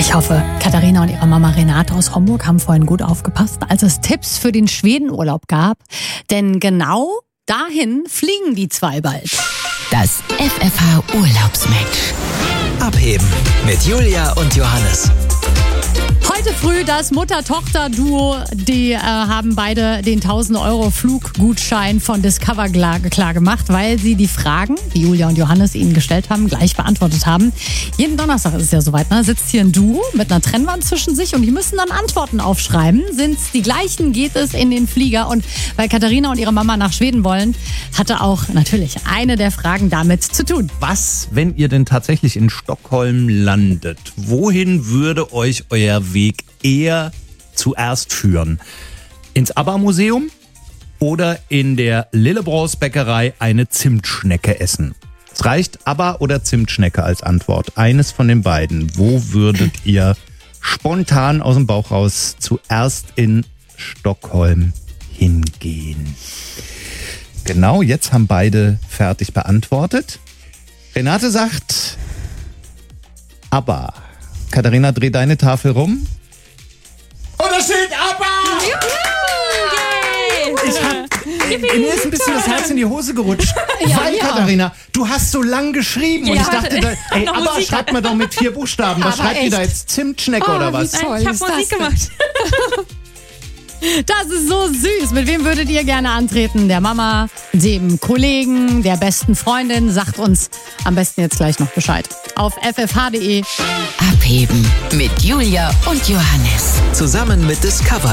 Ich hoffe, Katharina und ihre Mama Renate aus Homburg haben vorhin gut aufgepasst, als es Tipps für den Schwedenurlaub gab. Denn genau dahin fliegen die zwei bald. Das FFH-Urlaubsmatch. Abheben mit Julia und Johannes. Heute früh das Mutter-Tochter-Duo, die haben beide den 1.000-Euro-Fluggutschein von Discover klar gemacht, weil sie die Fragen, die Julia und Johannes ihnen gestellt haben, gleich beantwortet haben. Jeden Donnerstag ist es ja soweit, ne? Sitzt hier ein Duo mit einer Trennwand zwischen sich und die müssen dann Antworten aufschreiben. Sind es die gleichen, geht es in den Flieger. Und weil Katharina und ihre Mama nach Schweden wollen, hatte auch natürlich eine der Fragen damit zu tun. Was, wenn ihr denn tatsächlich in Stockholm landet? Wohin würde euch euer Weg eher zuerst führen? Ins ABBA-Museum oder in der Lillebrors Bäckerei eine Zimtschnecke essen? Es reicht ABBA oder Zimtschnecke als Antwort. Eines von den beiden. Wo würdet ihr spontan aus dem Bauch raus zuerst in Stockholm hingehen? Genau, jetzt haben beide fertig beantwortet. Renate sagt ABBA. Katharina, dreh deine Tafel rum. Und da steht ABBA! Mir ist ein bisschen das Herz in die Hose gerutscht. Weil, Katharina, du hast so lang geschrieben. Und ich dachte, ABBA schreibt man doch mit 4 Buchstaben. Was schreibt ihr da jetzt? Zimtschnecke oder was? Ich habe Musik gemacht. Das ist so süß. Mit wem würdet ihr gerne antreten? Der Mama, dem Kollegen, der besten Freundin? Sagt uns am besten jetzt gleich noch Bescheid. Auf ffh.de. Abheben mit Julia und Johannes. Zusammen mit Discover